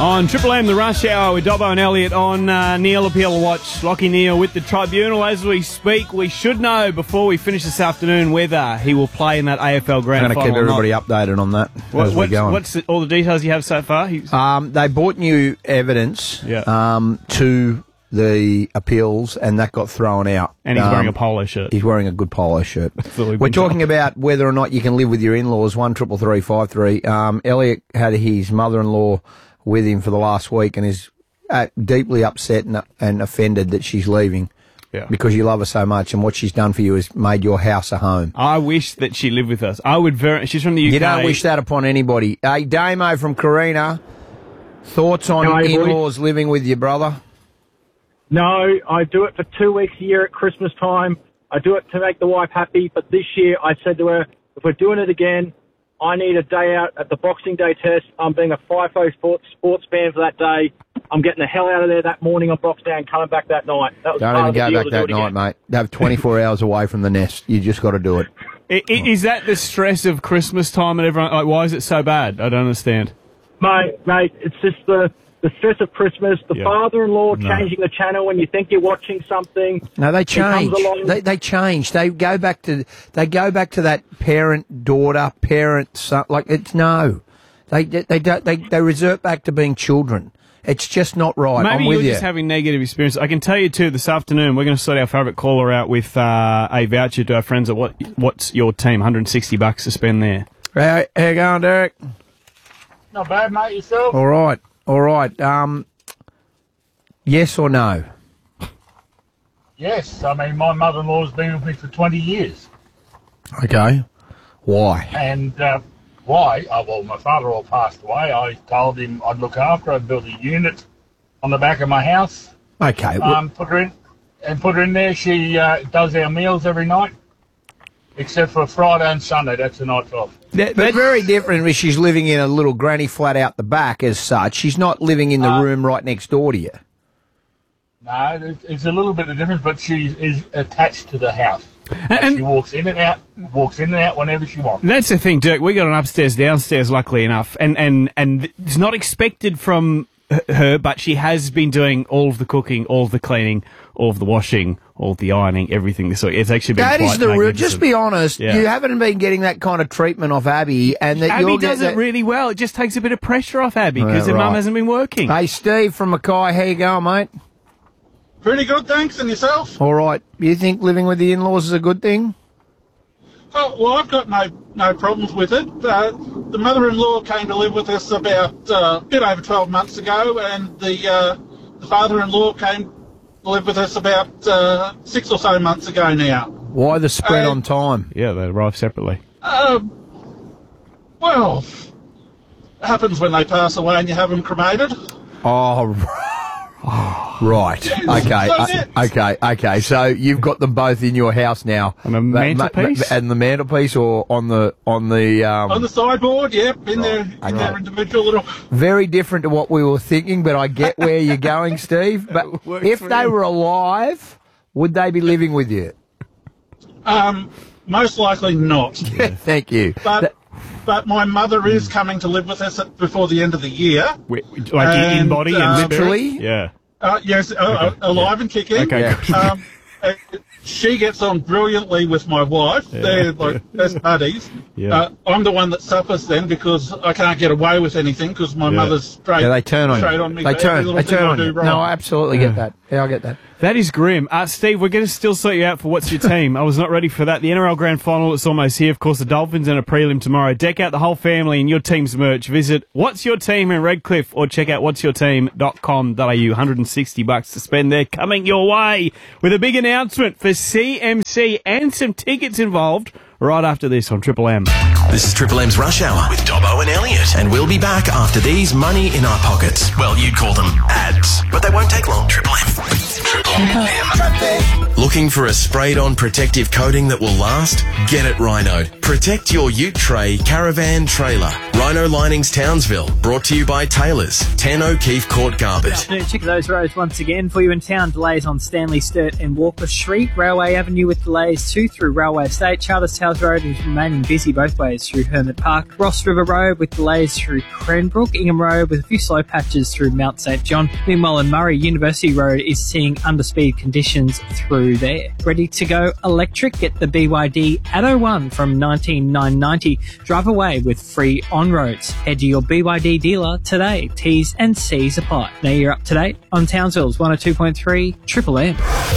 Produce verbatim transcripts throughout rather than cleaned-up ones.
On Triple M, the Rush Hour with Dobbo and Elliot on uh, Neil Appeal Watch. Lockie Neal with the Tribunal. As we speak, we should know before we finish this afternoon whether he will play in that A F L Grand I'm Final. going to keep everybody updated on that what, as what's, we go on. What's the, all the details you have so far? He's, Um, they brought new evidence Yeah. um, to the appeals, and that got thrown out. and he's Um, wearing a polo shirt. He's wearing a good polo shirt. what we've We're been talking told. about whether or not you can live with your in-laws. One triple three five three. Um, Elliot had his mother-in-law with him for the last week, and is uh, deeply upset and, and offended that she's leaving Yeah. because you love her so much, and what she's done for you is made your house a home. I wish that she lived with us. I would very. She's from the U K. You don't wish that upon anybody. Hey, Damo from Carina, thoughts on Hi, boys. in-laws living with your brother? No, I do it for two weeks a year at Christmas time. I do it to make the wife happy, but this year I said to her, if we're doing it again, I need a day out at the Boxing Day test. I'm being a FIFO sports, sports fan for that day. I'm getting the hell out of there that morning on Boxing Day and coming back that night. That was Don't part even of the go deal back to that do it night, again. mate. They have twenty-four hours away from the nest. You just got to do it. I, I, is that the stress of Christmas time and everyone? Like, why is it so bad? I don't understand. Mate, mate, it's just the, the stress of Christmas, the Yeah. father-in-law No. changing the channel when you think you're watching something. No, they He comes change. along- They they change. They go back to they go back to that parent daughter parent son. Like it's no, they they don't they they revert back to being children. It's just not right. Maybe I'm you're with you. just having negative experience. I can tell you too. This afternoon, we're going to sort our favourite caller out with uh, a voucher to our friends at what What's Your Team? one hundred sixty bucks to spend there. How, how you going, Derek? Not bad, mate. Yourself? All right, all right. Um, yes or no? Yes. I mean, my mother-in-law's been with me for twenty years. Okay. Why? And uh, why? Oh, well, my father-in-law passed away. I told him I'd look after her. I'd build a unit on the back of my house. Okay. well, Um, put her in and put her in there. She uh, does our meals every night, except for Friday and Sunday. That's the night off. That, but very different if she's living in a little granny flat out the back as such. She's not living in the Uh, room right next door to you. No, it's- it's a little bit of difference, but she is attached to the house. And- she walks in and out, walks in and out whenever she wants. That's the thing, Dirk. We got an upstairs, downstairs, luckily enough, and and and it's not expected from h- her, but she has been doing all of the cooking, all of the cleaning, all of the washing, all of the ironing, everything. So it's actually been That quite is the real. magnificent. Just be honest. Yeah. You haven't been getting that kind of treatment off Abby, and that Abby you'll does get it that. really well. It just takes a bit of pressure off Abby because Yeah, her mum right. hasn't been working. Hey, Steve from Mackay, how you going, mate? Pretty good, thanks. And yourself? All right. You think living with the in-laws is a good thing? Oh, well, I've got no no problems with it. Uh, the mother-in-law came to live with us about uh, a bit over twelve months ago, and the, uh, the father-in-law came to live with us about uh, six or so months ago now. Why the spread Uh, on time? Yeah, they arrive separately. Um, well, it happens when they pass away and you have them cremated. Oh, right. Okay. So uh, that's- okay. Okay. So you've got them both in your house now. On a Ma- ma- mantelpiece? ma- and the mantelpiece, or on the on the um, On the sideboard, yep, in their in okay. their individual little. very different to what we were thinking, but I get where you're going, Steve. But Works if for they you. were alive, would they be living with you? Um, most likely not. Thank you. But That- but my mother is coming to live with us at, before the end of the year. We- Like in And, body and um, spirit? Literally? Yeah. Uh, yes, uh, uh, alive and kicking. Okay, Yeah. good. Um, uh, she gets on brilliantly with my wife. They're like best buddies. Yeah. Uh, I'm the one that suffers then because I can't get away with anything because my Yeah. mother's straight. yeah, they turn on straight you. on me. They for every turn. little They thing turn I on do you. wrong. No, I absolutely get that. Yeah, I get that. That is grim. Uh, Steve, we're going to still sort you out for What's Your Team. I was not ready for that. The N R L Grand Final, it's almost here. Of course, the Dolphins and a prelim tomorrow. Deck out the whole family in your team's merch. Visit What's Your Team in Redcliffe or check out whats your team dot com dot a u. one hundred sixty bucks to spend there. Coming your way with a big announcement for C M C and some tickets involved right after this on Triple M. This is Triple M's Rush Hour with Dobbo and Elliot. And we'll be back after these money in our pockets. Well, you'd call them ads, but they won't take long. Triple M. Triple Looking for a sprayed-on protective coating that will last? Get it Rhino. Protect your ute tray, caravan, trailer. Rhino Linings Townsville. Brought to you by Taylors. ten O'Keefe Court, Garbett. Check those roads once again for you in town. Delays on Stanley Sturt and Walker Street. Railway Avenue with delays too through Railway Estate. Charters Towers Road is remaining busy both ways through Hermit Park. Ross River Road with delays through Cranbrook. Ingham Road with a few slow patches through Mount St John. Meanwhile, in Murray, University Road is seeing underspeed conditions through there. Ready to go electric? Get the B Y D Atto one from nineteen nine ninety. Drive away with free on-roads. Head to your B Y D dealer today. T's and C's apply. Now you're up to date on Townsville's one oh two point three Triple M.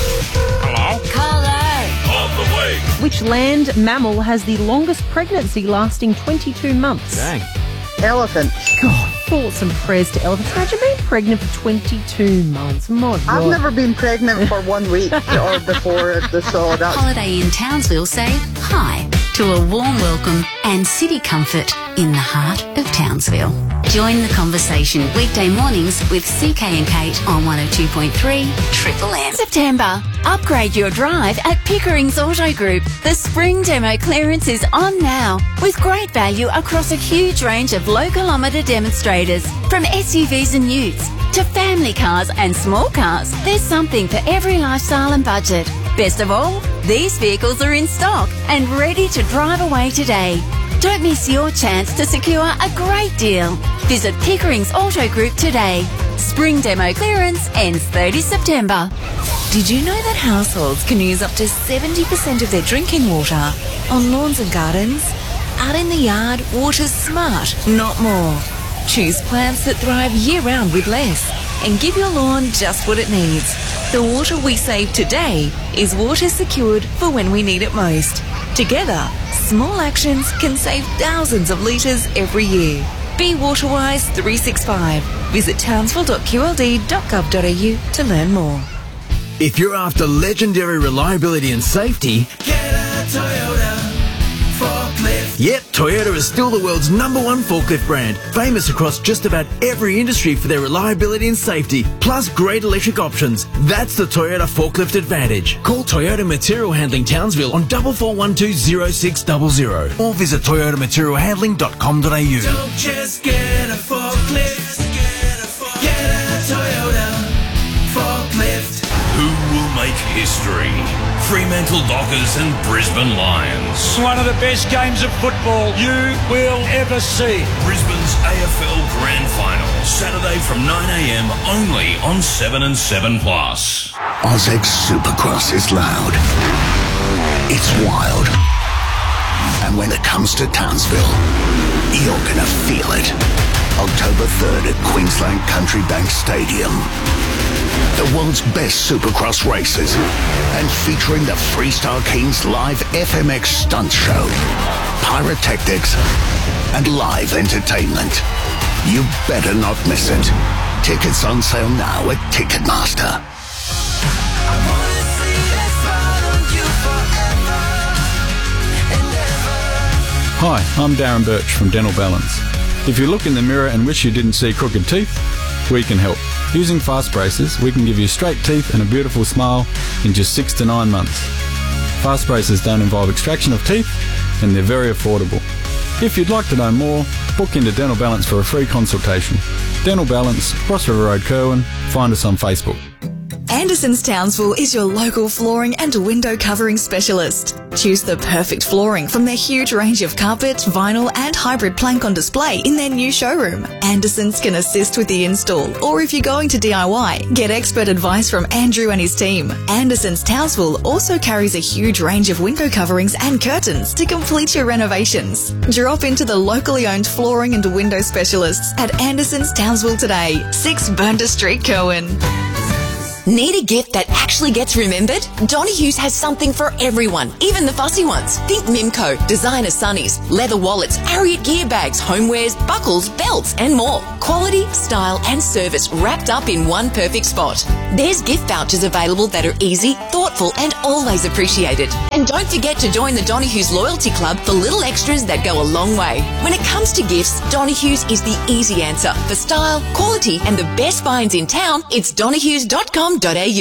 Hello? Carlo. On the way. Which land mammal has the longest pregnancy lasting twenty-two months? Dang. Elephant. God, thoughts and prayers to elephants. Imagine being pregnant for twenty-two months. My God. I've never been pregnant for one week or before the so that. Holiday in Townsville say hi to a warm welcome and city comfort in the heart of Townsville. Join the conversation weekday mornings with C K and Kate on one oh two point three Triple M. September. Upgrade your drive at Pickering's Auto Group. The spring demo clearance is on now with great value across a huge range of low kilometre demonstrators. From S U Vs and utes to family cars and small cars, there's something for every lifestyle and budget. Best of all, these vehicles are in stock and ready to drive away today. Don't miss your chance to secure a great deal. Visit Pickering's Auto Group today. Spring demo clearance ends thirtieth September. Did you know that households can use up to seventy percent of their drinking water on lawns and gardens? Out in the yard, water's smart, not more. Choose plants that thrive year-round with less and give your lawn just what it needs. The water we save today is water secured for when we need it most. Together, small actions can save thousands of litres every year. Be Waterwise three sixty-five. Visit townsville dot q l d dot gov dot a u to learn more. If you're after legendary reliability and safety, get a Toyota forklift. Yep, Toyota is still the world's number one forklift brand, famous across just about every industry for their reliability and safety, plus great electric options. That's the Toyota Forklift Advantage. Call Toyota Material Handling Townsville on four four one two zero six zero zero or visit toyota material handling dot com dot a u. Don't just get a forklift, get a, forklift. Get a Toyota forklift. Who will make history? Fremantle Dockers and Brisbane Lions. One of the best games of football you will ever see. Brisbane's A F L Grand Final, Saturday from nine a m only on seven and seven plus. Ozex Supercross is loud. It's wild. And when it comes to Townsville, you're gonna feel it. October third at Queensland Country Bank Stadium. The world's best Supercross races and featuring the Freestar Kings live F M X stunt show, pyrotechnics and live entertainment. You better not miss it. Tickets on sale now at Ticketmaster. Hi, I'm Darren Birch from Dental Balance. If you look in the mirror and wish you didn't see crooked teeth, we can help. Using Fast Braces, we can give you straight teeth and a beautiful smile in just six to nine months. Fast Braces don't involve extraction of teeth and they're very affordable. If you'd like to know more, book into Dental Balance for a free consultation. Dental Balance, Cross River Road, Kerwin. Find us on Facebook. Anderson's Townsville is your local flooring and window covering specialist. Choose the perfect flooring from their huge range of carpet, vinyl and hybrid plank on display in their new showroom. Anderson's can assist with the install, or if you're going to D I Y, get expert advice from Andrew and his team. Anderson's Townsville also carries a huge range of window coverings and curtains to complete your renovations. Drop into the locally owned flooring and window specialists at Anderson's Townsville today, six Burnda Street, Kerwin. Need a gift that actually gets remembered? Donahue has something for everyone, even the fussy ones. Think Mimco, designer sunnies, leather wallets, Ariat gear bags, homewares, buckles, belts, and more. Quality, style, and service wrapped up in one perfect spot. There's gift vouchers available that are easy, thoughtful, and always appreciated. And don't forget to join the Donahue's Loyalty Club for little extras that go a long way. When it comes to gifts, Donahue's is the easy answer. For style, quality, and the best finds in town, it's donahues dot com dot a u.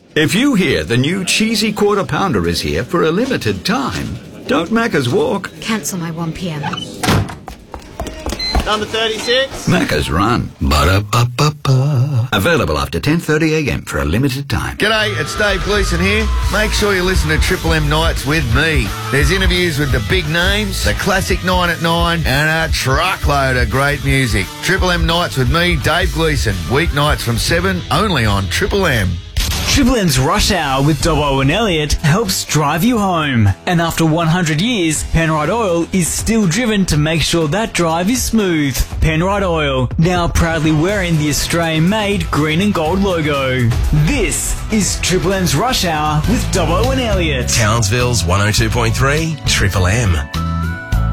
If you hear the new cheesy quarter pounder is here for a limited time, don't Macca's walk. Cancel my one p.m. Number thirty-six. Macca's run. Ba-da-ba-ba-ba. Available after ten thirty a m for a limited time. G'day, it's Dave Gleeson here. Make sure you listen to Triple M Nights with me. There's interviews with the big names, the classic nine at nine, and a truckload of great music. Triple M Nights with me, Dave Gleeson. Weeknights from seven, only on Triple M. Triple M's Rush Hour with Dobbo and Elliott helps drive you home. And after one hundred years, Penrite Oil is still driven to make sure that drive is smooth. Penrite Oil, now proudly wearing the Australian-made green and gold logo. This is Triple M's Rush Hour with Dobbo and Elliott. Townsville's one oh two point three Triple M.